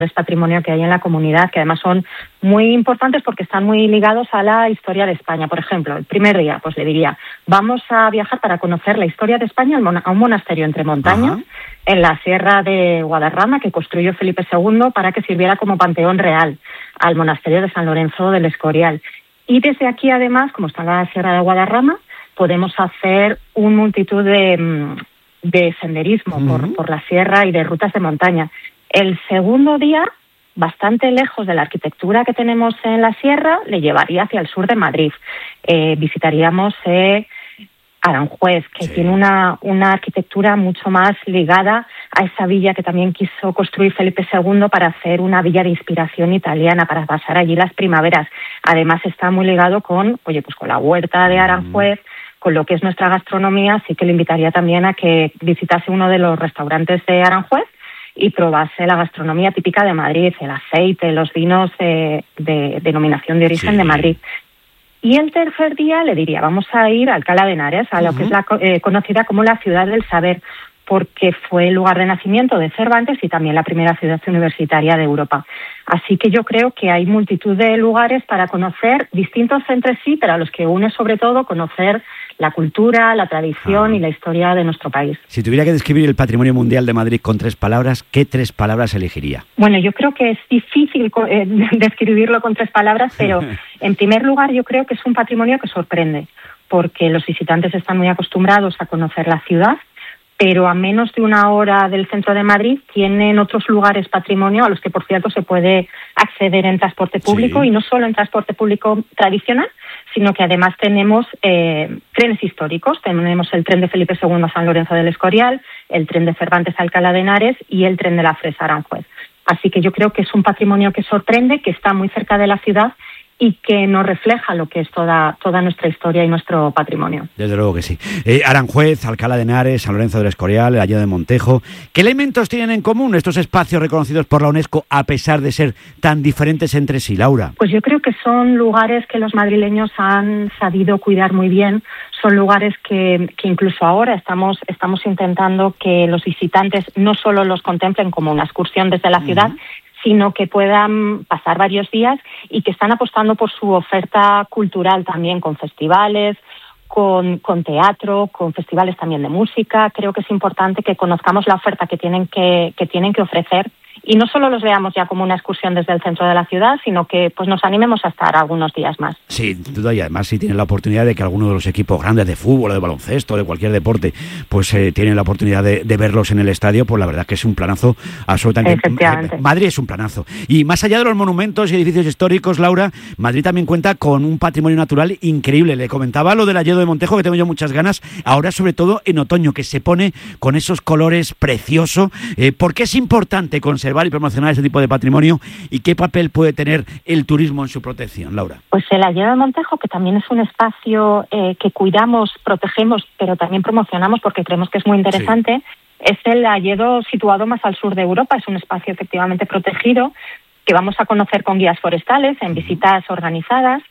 patrimonio que hay en la comunidad, que además son muy importantes porque están muy ligados a la historia de España. Por ejemplo, el primer día, pues le diría, vamos a viajar para conocer la historia de España a un monasterio entre montañas, en la Sierra de Guadarrama, que construyó Felipe II para que sirviera como panteón real al monasterio de San Lorenzo del Escorial. Y desde aquí, además, como está en la Sierra de Guadarrama, podemos hacer un multitud de senderismo por la sierra y de rutas de montaña. El segundo día, bastante lejos de la arquitectura que tenemos en la sierra, le llevaría hacia el sur de Madrid. Visitaríamos Aranjuez, que tiene una arquitectura mucho más ligada a esa villa que también quiso construir Felipe II para hacer una villa de inspiración italiana, para pasar allí las primaveras. Además está muy ligado con la huerta de Aranjuez, con lo que es nuestra gastronomía, así que le invitaría también a que visitase uno de los restaurantes de Aranjuez y probase la gastronomía típica de Madrid, el aceite, los vinos de denominación de origen de Madrid. Y el tercer día le diría, vamos a ir a Alcalá de Henares, a lo que es conocida como la ciudad del saber, porque fue el lugar de nacimiento de Cervantes y también la primera ciudad universitaria de Europa. Así que yo creo que hay multitud de lugares para conocer, distintos entre sí, pero a los que une sobre todo conocer la cultura, la tradición y la historia de nuestro país. Si tuviera que describir el Patrimonio Mundial de Madrid con 3 palabras, ¿qué 3 palabras elegiría? Bueno, yo creo que es difícil describirlo con 3 palabras, pero en primer lugar yo creo que es un patrimonio que sorprende, porque los visitantes están muy acostumbrados a conocer la ciudad, pero a menos de 1 hora del centro de Madrid tienen otros lugares patrimonio a los que, por cierto, se puede acceder en transporte público, y no solo en transporte público tradicional, sino que además tenemos trenes históricos. Tenemos el tren de Felipe II a San Lorenzo del Escorial, el tren de Cervantes a Alcalá de Henares y el tren de la Fresa a Aranjuez. Así que yo creo que es un patrimonio que sorprende, que está muy cerca de la ciudad y que nos refleja lo que es toda nuestra historia y nuestro patrimonio. Desde luego que sí. Aranjuez, Alcalá de Henares, San Lorenzo del Escorial, el Hayedo de Montejo. ¿Qué elementos tienen en común estos espacios reconocidos por la UNESCO a pesar de ser tan diferentes entre sí, Laura? Pues yo creo que son lugares que los madrileños han sabido cuidar muy bien. Son lugares que incluso ahora estamos intentando que los visitantes no solo los contemplen como una excursión desde la ciudad, sino que puedan pasar varios días, y que están apostando por su oferta cultural también, con festivales, con teatro, con festivales también de música. Creo que es importante que conozcamos la oferta que tienen que ofrecer, y no solo los veamos ya como una excursión desde el centro de la ciudad, sino que pues nos animemos a estar algunos días más. Sí, sin duda, y además si tienen la oportunidad de que alguno de los equipos grandes de fútbol o de baloncesto, de cualquier deporte, pues tienen la oportunidad de verlos en el estadio, pues la verdad que es un planazo absolutamente. Efectivamente. Madrid es un planazo. Y más allá de los monumentos y edificios históricos, Laura, Madrid también cuenta con un patrimonio natural increíble. Le comentaba lo del Hayedo de Montejo, que tengo yo muchas ganas, ahora sobre todo en otoño, que se pone con esos colores preciosos. ¿Por qué es importante conservar y promocionar ese tipo de patrimonio, y qué papel puede tener el turismo en su protección, Laura? Pues el Hayedo de Montejo, que también es un espacio que cuidamos, protegemos, pero también promocionamos porque creemos que es muy interesante, es el hayedo situado más al sur de Europa. Es un espacio efectivamente protegido que vamos a conocer con guías forestales en visitas organizadas.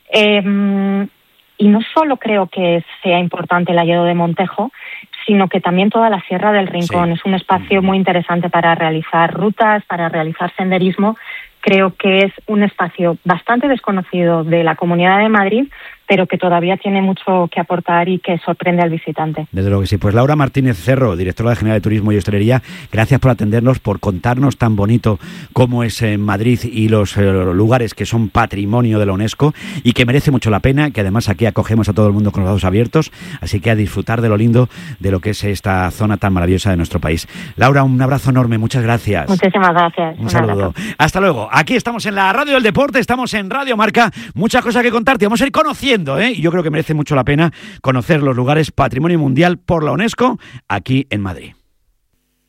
Y no solo creo que sea importante el Hayedo de Montejo, sino que también toda la Sierra del Rincón. Es un espacio muy interesante para realizar rutas, para realizar senderismo. Creo que es un espacio bastante desconocido de la Comunidad de Madrid, pero que todavía tiene mucho que aportar y que sorprende al visitante. Desde luego que sí. Pues Laura Martínez Cerro, directora general de Turismo y Hostelería, gracias por atendernos, por contarnos tan bonito cómo es Madrid y los lugares que son patrimonio de la UNESCO y que merece mucho la pena, que además aquí acogemos a todo el mundo con los brazos abiertos, así que a disfrutar de lo lindo de lo que es esta zona tan maravillosa de nuestro país. Laura, un abrazo enorme, muchas gracias. Muchísimas gracias. Un saludo. Hasta luego. Aquí estamos en la Radio del Deporte, estamos en Radio Marca, muchas cosas que contarte, vamos a ir conociendo, y yo creo que merece mucho la pena conocer los lugares Patrimonio Mundial por la UNESCO aquí en Madrid.